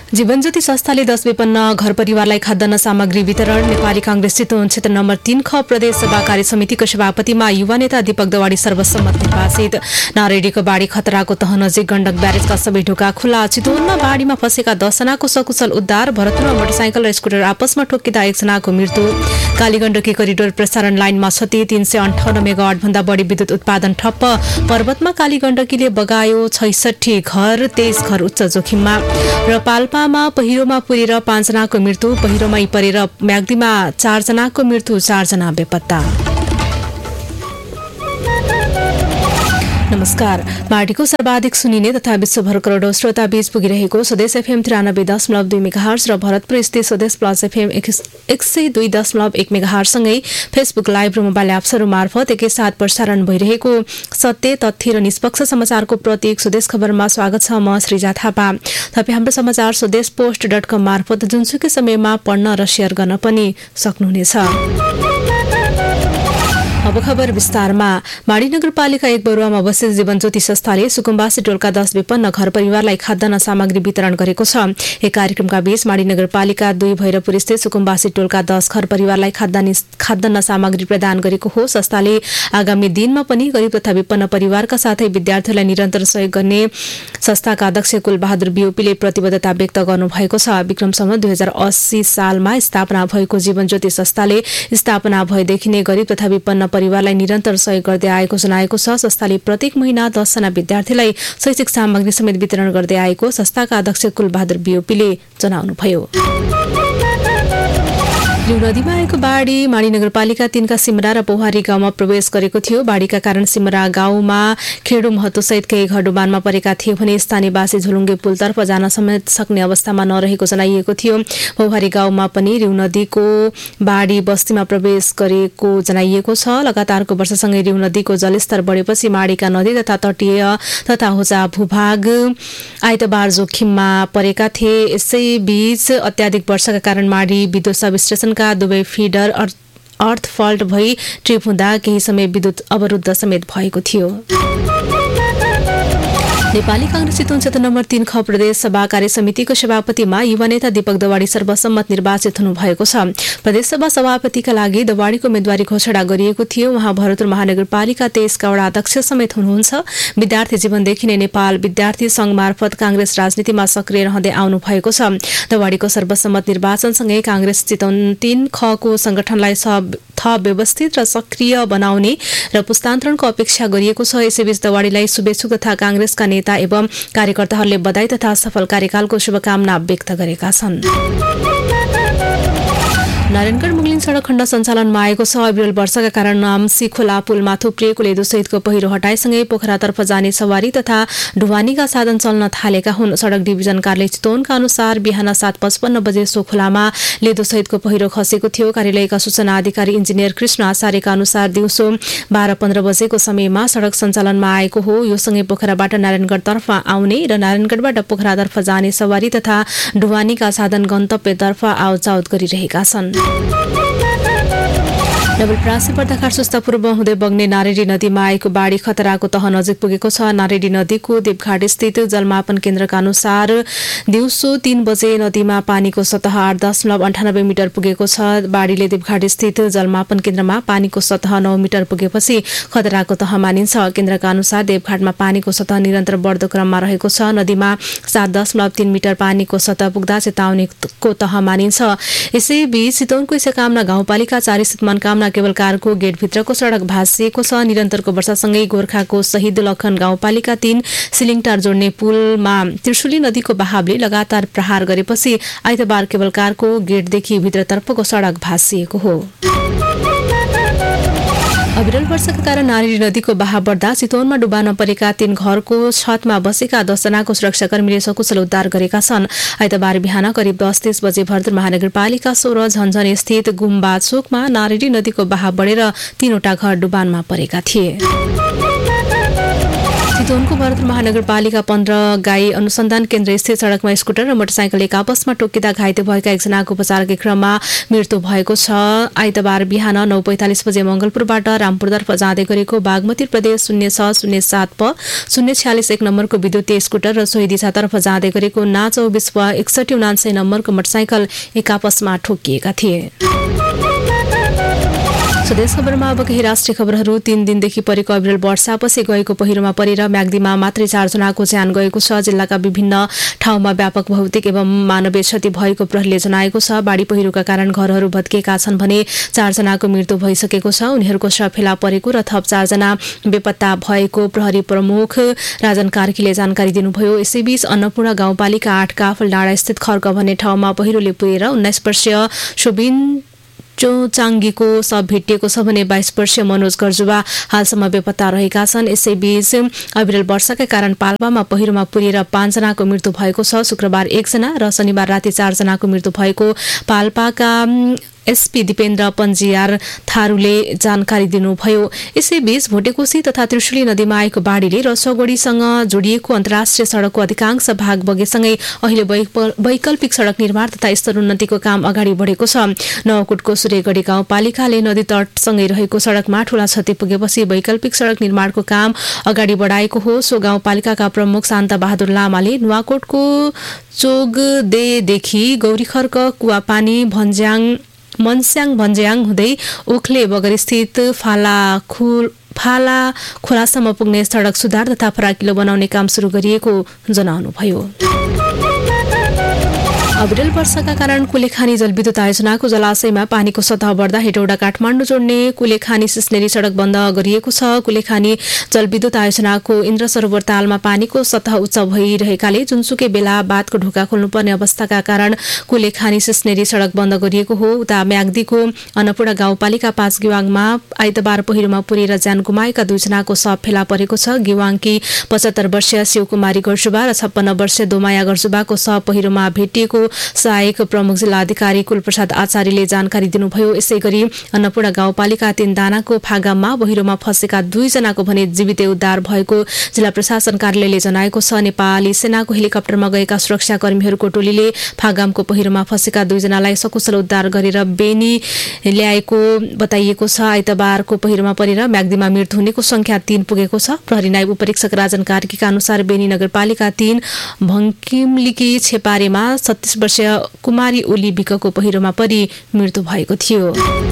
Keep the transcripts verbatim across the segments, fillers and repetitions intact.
जीवनज्योति संस्थाले दस विपन्न घर परिवारलाई खाद्यान्न सामग्री वितरण। नेपाली कांग्रेस चितवन क्षेत्र नम्बर तीन ख प्रदेश सभा कार्य समितिको सभापतिमा युवा नेता दीपक दवाडी सर्वसम्मत निर्वाचित। नारेडीको बाढी खतराको तह नजिक गण्डक ब्यारेजका सबै ढोका खुला। चितवनमा बाढीमा फँसेका दसजनाको सकुशल उद्धार। भरतपुरमा मोटरसाइकल र स्कुटर आपसमा ठोकिँदा एकजनाको मृत्यु। कालीगण्डकी करिडोर प्रसारण लाइनमा क्षति। तीन सय अन्ठाउन्न मेगावाट भन्दा बढी विद्युत उत्पादन ठप्प। पर्वतमा कालीगण्डकीले बगायो छैसठी घर, तेइस घर उच्च जोखिममा। र पाल्पामा पहिरोमा पुरेर पाँचजनाको मृत्यु। पहिरोमा परेर म्याग्दीमा चारजनाको मृत्यु, चारजना बेपत्ता। नमस्कार। पार्टीको सर्वाधिक सुनिने तथा विश्वभर करोडौं श्रोता बीच पुगिरहेको स्वदेश एफएम तिरानब्बे दशमलव दुई मेगाहर्ज र भरतपुर स्थित स्वदेश प्लस एफएम एक सय दुई दशमलव एक मेगाहर्जसँगै फेसबुक लाइभ र मोबाइल एप्सहरू मार्फत एकैसाथ प्रसारण भइरहेको सत्य, तथ्य र निष्पक्ष समाचारको प्रतीक स्वदेश खबरमा स्वागत छ। म श्रीजा थापा। तपाईँ हाम्रो समाचार स्वदेश पोस्ट डट कम मार्फत जुनसुकै समयमा पढ्न र सेयर गर्न पनि सक्नुहुनेछ। अब खबर विस्तारमा। माडी नगरपालिका एक बरुवामा अवस्थित जीवनज्योति संस्थाले सुकुम्बासी टोलका दस विपन्न घर परिवारलाई खाद्यान्न सामग्री वितरण गरेको छ। एक कार्यक्रमका बीच माडी नगरपालिका दुई भैरवपुर स्थित सुकुम्बासी टोलका दस घर परिवारलाई खाद्यान्न खाद्यान्न सामग्री प्रदान गरेको हो। संस्थाले आगामी दिनमा पनि गरीब तथा विपन्न परिवारका साथै विद्यार्थीहरूलाई निरन्तर सहयोग गर्ने संस्थाका अध्यक्ष कुलबहादुर बिओपीले प्रतिबद्धता व्यक्त गर्नुभएको छ। विक्रमसम्म दुई हजार अस्सी सालमा स्थापना भएको जीवनज्योति संस्थाले स्थापना भएदेखि नै गरीब तथा विपन्न परिवारलाई निरन्तर सहयोग गर्दै आएको जनाएको छ। संस्थाले प्रत्येक महिना दसजना विद्यार्थीलाई शैक्षिक सामग्री समेत वितरण गर्दै आएको संस्थाका अध्यक्ष कुलबहादुर बिओपीले जनाउनुभयो। लिउ नदीमा आएको बाढी माडी नगरपालिका तीनका सिमरा र पौहारी गाउँमा प्रवेश गरेको थियो। बाढीका कारण सिमरा गाउँमा खेडो महत्व सहित केही घर डुबानमा परेका थिए भने स्थानीयवासी झुलुङ्गे पुलतर्फ जान समेत सक्ने अवस्थामा नरहेको जनाइएको थियो। पौहारी गाउँमा पनि रिउ नदीको बाढी बस्तीमा प्रवेश गरेको जनाइएको छ। लगातारको वर्षासँगै रिउ नदीको जलस्तर बढेपछि माडीका नदी तथा तटीय तथा होजा भूभाग आइतबार जोखिममा परेका थिए। यसैबीच अत्याधिक वर्षाका कारण माडी विद्युत सब स्टेशन का दुवै फिडर अर्थ फल्ट भई ट्रिप हुँदा केही समय विद्युत अवरुद्ध समेत भएको थियो। नेपाली कांग्रेस चितवन क्षेत्र नम्बर तीन ख प्रदेश सभा कार्य समितिको सभापतिमा युवा नेता दीपक दवाडी सर्वसम्मत निर्वाचित हुनुभएको छ। प्रदेश सभा सभापतिका लागि दवाडीको उम्मेदवारी घोषणा गरिएको थियो। उहाँ भरतपुर महानगरपालिका तेइसका वडा अध्यक्ष समेत हुनुहुन्छ। विद्यार्थी जीवनदेखि नै नेपाल विद्यार्थी संघ मार्फत कांग्रेस राजनीतिमा सक्रिय रहँदै आउनु भएको छ। दवाडीको सर्वसम्मत निर्वाचनसँगै कांग्रेस चितवन तीन ख को संगठनलाई थप व्यवस्थित र सक्रिय बनाउने र पुस्तान्तरणको अपेक्षा गरिएको छ। यसैबीच दवाडीलाई शुभेच्छुक तथा कांग्रेसका नेता एवं कार्यकर्ताहरूले बधाई तथा सफल कार्यकालको शुभकामना व्यक्त गरेका छन्। नारायणगढ मुगलिन सड़क खण्ड सञ्चालनमा आएको छ। अविरल वर्षाका कारण नाम्सी खोला पुलमा थुप्रिएको लेदो सहितको पहिरो हटाएसँगै पोखरातर्फ जाने सवारी तथा ढुवानीका साधन चल्न थालेका हुन्। सड़क डिभिजन कार्यालय चितवनका अनुसार बिहान सात पचपन्न बजे सो खोलामा लेदो सहितको पहिरो खसेको थियो। कार्यालयका सूचना अधिकारी इन्जिनियर कृष्ण आचार्यका अनुसार दिउँसो बाह्र पन्ध्र बजेको समयमा सड़क सञ्चालनमा आएको हो। यो सँगै पोखराबाट नारायणगढतर्फ आउने र नारायणगढबाट पोखरातर्फ जाने सवारी तथा ढुवानीका साधन गन्तव्यतर्फ आवजावत गरिरहेका छन्। नवलपरासी पर्दाखाट सुस्ता पूर्व हुँदै बग्ने नारेडी नदीमा आएको बाढी खतराको तह नजिक पुगेको छ। नारेडी नदीको देवघाट स्थित जलमापन केन्द्रका अनुसार दिउँसो तीन बजे नदीमा पानीको सतह आठ दशमलव अन्ठानब्बे मिटर पुगेको छ। बाढीले देवघाट स्थित जलमापन केन्द्रमा पानीको सतह नौ मिटर पुगेपछि खतराको तह मानिन्छ। केन्द्रका अनुसार देवघाटमा पानीको सतह निरन्तर बढ्दो क्रममा रहेको छ। नदीमा सात दशमलव तीन मिटर पानीको सतह पुग्दा चेतावनीको तह मानिन्छ। यसैबीच चितवनको इसाकामना गाउँपालिका चार स्थित मनकामना केवल कारको गेटभित्रको सड़क भाँसिएको छ। निरन्तरको वर्षासँगै गोर्खाको शहीद लखन गाउँपालिका तीन सिलिङटार जोड्ने पुलमा त्रिशुली नदीको बहावले लगातार प्रहार गरेपछि आइतबार केवल कारको गेटदेखि भित्रतर्फको सड़क भाँसिएको हो। अविरल वर्षाका कारण नारेडी नदीको बहाव बढ्दा चितवनमा डुबान परेका तीन घरको छतमा बसेका दसजनाको सुरक्षाकर्मीले सकुशल उद्धार गरेका छन्। आइतबार बिहान करिब दस तीस बजे भरतपुर महानगरपालिका सोह्र झन्झन स्थित गुम्बा चोकमा नारेडी नदीको बहाव बढेर तीनवटा घर डुबानमा परेका थिए। चितवनको भरतपुर महानगरपालिका पन्ध्र गाई अनुसन्धान केन्द्र स्थित सडकमा स्कुटर र मोटरसाइकल एक आपसमा टोकिँदा घाइते भएका एकजनाको उपचारकै क्रममा मृत्यु भएको छ। आइतबार बिहान नौ पैंतालिस बजे मङ्गलपुरबाट रामपुरतर्फ जाँदै गरेको बागमती प्रदेश शून्य छ शून्य सात प शून्य छ्यालिस एक नम्बरको विद्युतीय स्कुटर र सोही दिशातर्फ जाँदै गरेको ना चौबिस प एकसठी उनान्सय नम्बरको मोटरसाइकल एक आपसमा ठोकिएका थिए। स्वदेश खबरमा अब केही राष्ट्रिय खबरहरू। तीन दिनदेखि परेको अविरल वर्षापछि गएको पहिरोमा परेर म्याग्दीमा मात्रै चारजनाको ज्यान गएको छ। जिल्लाका विभिन्न ठाउँमा व्यापक भौतिक एवं मानवीय क्षति भएको प्रहरीले जनाएको छ। बाढी पहिरोका कारण घरहरू भत्किएका छन् भने चारजनाको मृत्यु भइसकेको छ। उनीहरूको शव फेला परेको र थप चारजना बेपत्ता भएको प्रहरी प्रमुख राजन कार्कीले जानकारी दिनुभयो। यसैबीच अन्नपूर्ण गाउँपालिका आठ काफल डाँडा स्थित खर्क भन्ने ठाउँमा पहिरोले पुरेर उन्नाइस वर्षीय सुबिन चाङ्गीको शव भेटिएको छ भने बाइस वर्षीय मनोज गर्जुवा हालसम्म बेपत्ता रहेका छन्। यसैबीच अविरल वर्षाकै कारण पाल्पामा पहिरोमा पुरेर पाँचजनाको मृत्यु भएको छ। शुक्रबार एकजना र शनिबार राति चारजनाको मृत्यु भएको पाल्पाका एसपी दिपेन्द्र पन्जियार थारूले जानकारी दिनुभयो। यसैबीच भोटेकोशी तथा त्रिशुली नदीमा आएको बाढीले रसोगढीसँग जोडिएको अन्तर्राष्ट्रिय सडकको अधिकांश भाग बगेसँगै अहिले वैकल्पिक सडक निर्माण तथा स्तरोन्नतिको काम अगाडि बढेको छ। नवकोटको सूर्यगढी गाउँपालिकाले नदी तटसँगै रहेको सडकमा ठूला क्षति पुगेपछि वैकल्पिक सडक निर्माणको काम अगाडि बढाएको हो। सो गाउँपालिकाका प्रमुख शान्ता बहादुर लामाले नुवाकोटको चोगदेदेखि गौरीखर्क कुवापानी भन्ज्याङ मनस्याङ भन्ज्याङ हुँदै ओखले बगर स्थित फाला खुल फाला खोलासम्म पुग्ने सडक सुधार तथा फराकिलो बनाउने काम सुरु गरिएको जनाउनुभयो। अविरल वर्षाका कारण कुलेखानी जलविद्युत आयोजनाको जलाशयमा पानीको सतह बढ्दा हेटौडा काठमाडौँ जोड्ने कुलेखानी सिस्नेरी सडक बन्द गरिएको छ। कुलेखानी जलविद्युत आयोजनाको इन्द्र सरोवर तालमा पानीको सतह उच्च भइरहेकाले जुनसुकै बेला बाँधको ढोका खोल्नुपर्ने अवस्थाका कारण कुलेखानी सिस्नेरी सडक बन्द गरिएको हो। उता म्याग्दीको अन्नपूर्ण गाउँपालिका पाँच गिवाङमा आइतबार पहिरोमा पुरेर ज्यान गुमाएका दुईजनाको शव फेला परेको छ। गिवाङकी पचहत्तर वर्षीय शिवकुमारी गर्जुबा र छप्पन्न वर्षीय दोमाया गर्जुबाको शव पहिरोमा भेटिएको सहायक प्रमुख जिल्ला अधिकारी कुलप्रसाद आचार्यले जानकारी दिनुभयो। यसै गरी अन्नपूर्ण गाउँपालिका तीन दानाको फागाममा पहिरोमा फँसेका दुईजनाको भने जीवितै उद्धार भएको जिल्ला प्रशासन कार्यालयले जनाएको छ। नेपाली सेनाको हेलिकप्टरमा गएका सुरक्षाकर्मीहरूको टोलीले फागामको पहिरोमा फँसेका दुईजनालाई सकुशल उद्धार गरेर बेनी ल्याएको बताइएको छ। आइतबारको पहिरोमा परेर म्याग्दीमा मृत्यु हुनेको संख्या तीन पुगेको छ। प्रहरी नायब उपरीक्षक राजन कार्कीका अनुसार बेनी नगरपालिका तीन भङ्किमलिकी छेपारेमा छत्तीस वर्षीय कुमारी ओली बिकको पहिरोमा परि मृत्यु भएको थियो।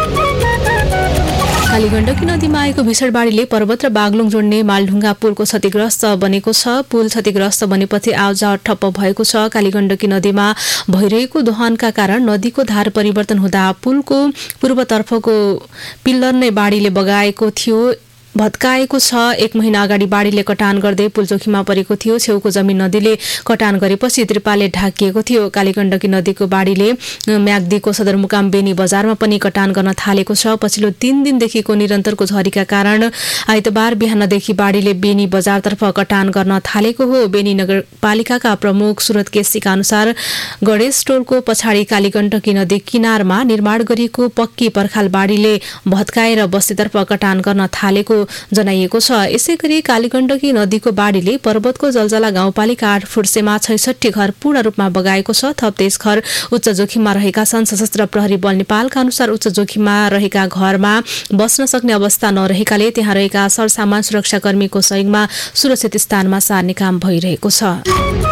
कालीगण्डकी नदीमा आएको भीषण बाढीले पर्वत र बागलुङ जोड्ने मालढुङ्गा पुलको क्षतिग्रस्त बनेको छ। पुल क्षतिग्रस्त बनेपछि आवाजावट ठप्प भएको छ। कालीगण्डकी नदीमा भइरहेको दोहनका कारण नदीको धार परिवर्तन हुँदा पुलको पूर्वतर्फको पिल्लर नै बाढीले बगाएको थियो भत्काएको छ। एक महिना अगाडि बाढीले कटान गर्दै पुल जोखिममा परेको थियो। छेउको जमिन नदीले कटान गरेपछि त्रिपालले ढाकिएको थियो। कालीगण्डकी नदीको बाढीले म्याग्दीको सदरमुकाम बेनी बजारमा पनि कटान गर्न थालेको छ। पछिल्लो तीन दिनदेखिको निरन्तरको झरीका कारण आइतबार बिहानदेखि बाढीले बेनी बजारतर्फ कटान गर्न थालेको हो। बेनी नगरपालिकाका प्रमुख सुरत केसीका अनुसार गणेश टोलको पछाडि कालीगण्डकी नदी किनारमा निर्माण गरिएको पक्की पर्खाल बाढीले भत्काएर बस्तीतर्फ कटान गर्न थालेको जनाइएको छ। यसैगरी कालीगण्डकी नदीको बाढीले पर्वतको जलजला गाउँपालिका आठ फुर्सेमा छैसठी घर पूर्ण रूपमा बगाएको छ। थप तेइस घर उच्च जोखिममा रहेका छन्। सशस्त्र प्रहरी बल नेपालका अनुसार उच्च जोखिममा रहेका घरमा बस्न सक्ने अवस्था नरहेकाले त्यहाँ रहेका सरसामान सुरक्षाकर्मीको सहयोगमा सुरक्षित स्थानमा सार्ने काम भइरहेको छ।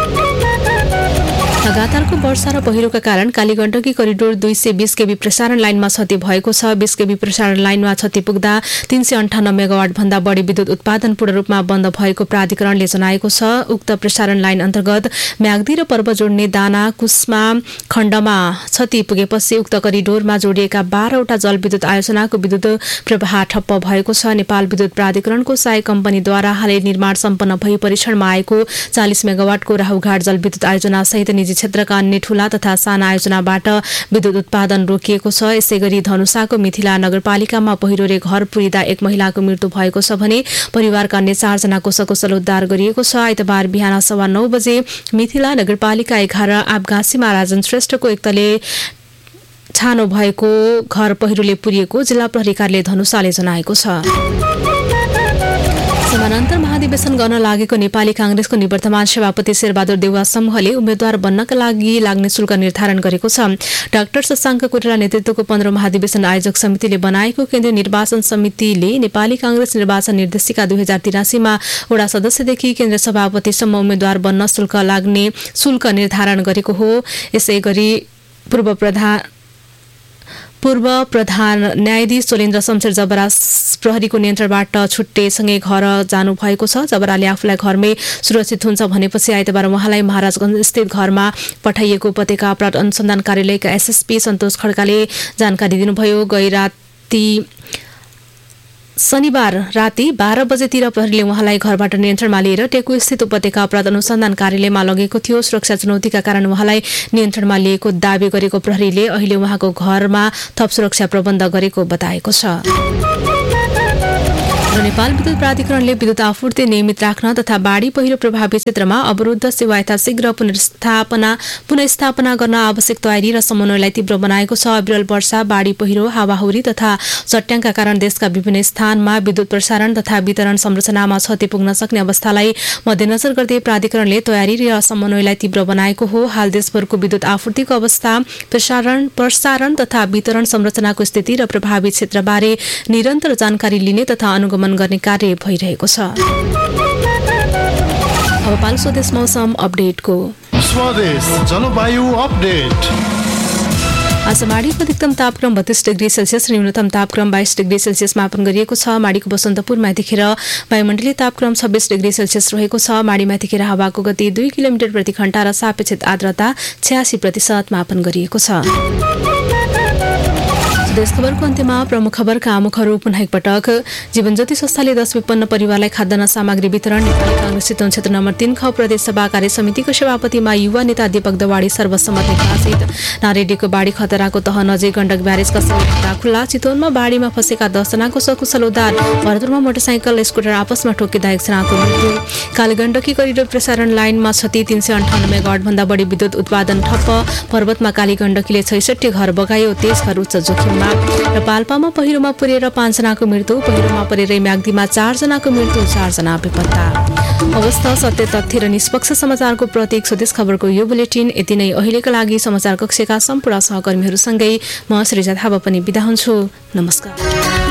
लगातारको वर्षा र पहिरोका कारण कालीगण्डकी करिडोर दुई सय बीस केबी प्रसारण लाइनमा क्षति भएको छ। बीस केबी प्रसारण लाइनमा क्षति पुग्दा तीन सय अन्ठानब्बे मेगावाट भन्दा बढी विद्युत उत्पादन पूर्ण रूपमा बन्द भएको प्राधिकरणले जनाएको छ। उक्त प्रसारण लाइन अन्तर्गत म्याग्दी र पर्व जोड्ने दाना कुस्मा खण्डमा क्षति पुगेपछि उक्त करिडोरमा जोडिएका बाह्रवटा जलविद्युत आयोजनाको विद्युत प्रवाह ठप्प भएको छ। नेपाल विद्युत प्राधिकरणको सहायक कम्पनीद्वारा हालै निर्माण सम्पन्न भई परीक्षणमा आएको चालिस मेगावाटको राहुघाट जलविद्युत आयोजना सहित निजी क्षेत्रका अन्य ठूला तथा साना आयोजनाबाट विद्युत उत्पादन रोकिएको छ। यसैगरी धनुषाको मिथिला नगरपालिकामा पहिरोले घर पुरिँदा एक महिलाको मृत्यु भएको छ भने परिवारका अन्य चारजनाको सकुशल उद्धार गरिएको छ। आइतबार बिहान सवा नौ बजे मिथिला नगरपालिका एघार आपगाँसीमा राजन श्रेष्ठको एकतले छानो भएको घर पहिरोले पुरिएको जिल्ला प्रहरी कार्यालय धनुषाले जनाएको छ। समानान्तर महाधिवेशन गर्न लागेको नेपाली कांग्रेसको निवर्तमान सभापति शेरबहादुर देउवा समूहले उम्मेद्वार बन्नका लागि लाग्ने शुल्क निर्धारण गरेको छ। डाक्टर शशाङ्क कोइराला नेतृत्वको पन्ध्रौं महाधिवेशन आयोजक समितिले बनाएको केन्द्रीय निर्वाचन समितिले नेपाली कांग्रेस निर्वाचन निर्देशिका दुई हजार तिरासीमा वडा सदस्यदेखि केन्द्रीय सभापतिसम्म उम्मेद्वार बन्न शुल्क लाग्ने शुल्क निर्धारण गरेको हो। यसै गरी पूर्व प्रधान पूर्व प्रधान न्यायाधीश सोलेन्द्र शमशेर जबरा प्रहरीको नियन्त्रणबाट छुट्टेसँगै घर जानु भएको छ। जबराले आफूलाई घरमै सुरक्षित हुन्छ भनेपछि आइतबार उहाँलाई महाराजगञ्ज स्थित घरमा पठाइएको उपत्यका अपराध अनुसन्धान कार्यालयका एसएसपी सन्तोष खड्काले जानकारी दिनुभयो। गै राति शनिबार राति बाह्र बजेतिर प्रहरीले उहाँलाई घरबाट नियन्त्रणमा लिएर टेकु स्थित उपत्यका अपराध अनुसन्धान कार्यालयमा लगेको थियो। सुरक्षा चुनौतीका कारण उहाँलाई नियन्त्रणमा लिएको दावी गरेको प्रहरीले अहिले उहाँको घरमा थप सुरक्षा प्रबन्ध गरेको बताएको छ। नेपाल विद्युत प्राधिकरणले विद्युत आपूर्ति नियमित राख्न तथा बाढी पहिरो प्रभावित क्षेत्रमा अवरुद्ध सेवा यथाशीघ्र पुनर्स्थापना पुनर्स्थापना गर्न आवश्यक तयारी र समन्वयलाई तीव्र बनाएको छ। अविरल वर्षा, बाढी पहिरो, हावाहुरी तथा चट्याङका कारण देशका विभिन्न स्थानमा विद्युत प्रसारण तथा वितरण संरचनामा क्षति पुग्न सक्ने अवस्थालाई मध्यनजर गर्दै प्राधिकरणले तयारी र समन्वयलाई तीव्र बनाएको हो। हाल देशभरको विद्युत आपूर्तिको अवस्था, प्रसारण प्रसारण तथा वितरण संरचनाको स्थिति र प्रभावित क्षेत्रबारे निरन्तर जानकारी लिने तथा अनुगमन गर्ने कार्य भइरहेको छ। अब पालो स्वदेश मौसम अपडेटको स्वदेश जलवायु अपडेट। आज माडीको अधिकतम तापक्रम बत्तीस डिग्री सेल्सियस, न्यूनतम तापक्रम बाइस डिग्री सेल्सियस मापन गरिएको छ। माडीको बसन्तपुरमा यतिखेर वायुमण्डलीय तापक्रम छब्बीस डिग्री सेल्सियस रहेको छ। माडीमा यतिखेर हावाको गति दुई किलोमिटर प्रति घण्टा र सापेक्षित आर्द्रता छ्यासी प्रतिशत मापन गरिएको छ। देश खबरको अन्त्यमा प्रमुख खबरका आमुखहरू पुनः एकपटक। जीवनज्योति संस्थाले दस विपन्न परिवारलाई खाद्यान्न सामग्री वितरण। नेपाली कांग्रेस चितवन क्षेत्र नम्बर तीन ख प्रदेश सभा कार्य समितिको सभापतिमा युवा नेता दीपक दवाडी सर्वसम्मत निर्वाचित। नारेडीको बाढी खतराको तह नजिक गण्डक ब्यारेजका सबै खुल्ला। चितवनमा बाढीमा फँसेका दसजनाको सकुशल उद्धार। भरतपुरमा मोटरसाइकल स्कुटर आपसमा ठोकिँदा एकजनाको मृत्यु। कालीगण्डकी करिडोर प्रसारण लाइनमा क्षति। तीन सय अन्ठाउन्न मेगावाट भन्दा बढी विद्युत उत्पादन ठप्प। पर्वतमा कालीगण्डकीले छैसठी घर बगायो। तेइस घर उच्च जोखिममा। र पाल्पामा पहिरोमा पुरेर पाँचजनाको मृत्यु। पहिरोमा परेर म्याग्दीमा चारजनाको मृत्यु, चारजना बेपत्ता। अवस्था, सत्य, तथ्य र निष्पक्ष समाचारको प्रतीक स्वदेश खबरको यो बुलेटिन यति नै। अहिलेका लागि समाचार कक्षका सम्पूर्ण सहकर्मीहरूसँगै म सृजा थापा पनि बिदा हुन्छु। नमस्कार।